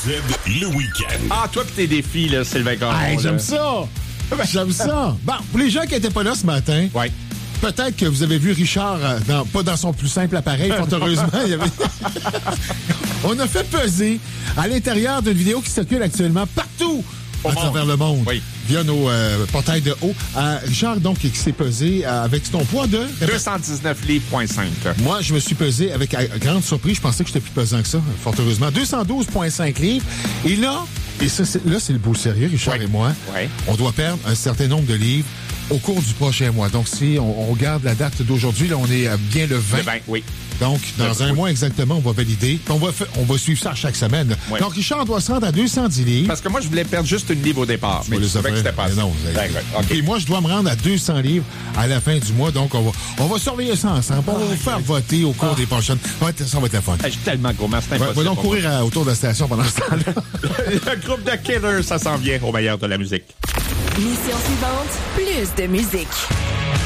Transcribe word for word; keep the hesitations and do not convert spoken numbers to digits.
le week-end. Ah, toi pis tes défis, là, Sylvain Caron. Hey, j'aime ça! J'aime ça! Bon, pour les gens qui n'étaient pas là ce matin, Ouais. peut-être que vous avez vu Richard, euh, dans, pas dans son plus simple appareil, fort heureusement. Il y avait... On a fait peser à l'intérieur d'une vidéo qui circule actuellement partout Au à monde. travers le monde, Oui. via nos euh, portails de haut. Euh, Richard, donc, qui s'est pesé euh, avec ton poids de... deux cent dix-neuf livres, point cinq. Moi, je me suis pesé avec à grande surprise. Je pensais que j'étais plus pesant que ça, fort heureusement. deux cent douze virgule cinq livres. Et là, et ça, c'est, là, c'est le beau sérieux, Richard Oui. et moi. Oui. On doit perdre un certain nombre de livres au cours du prochain mois. Donc, si on, on regarde la date d'aujourd'hui, là, on est à bien le vingt. Le vingt, oui. Donc, dans Le- un oui. mois exactement, on va valider. On va, fa- on va suivre ça chaque semaine. Oui. Donc, Richard doit se rendre à deux cent dix livres. Parce que moi, je voulais perdre juste une livre au départ. Tu Mais vas je les savais que offrir. c'était pas Mais ça. non, vous avez- D'accord, OK. Et moi, je dois me rendre à deux cents livres à la fin du mois. Donc, on va, on va surveiller ça ensemble. On va vous faire voter au cours des prochaines. Ça va être, ça va être la fun. Je suis tellement gros, mais c'est Va, impossible. va donc pour moi. courir à- autour de la station pendant ce temps-là. Le groupe de Killers, ça s'en vient au meilleur de la musique. Mission suivante, plus de musique.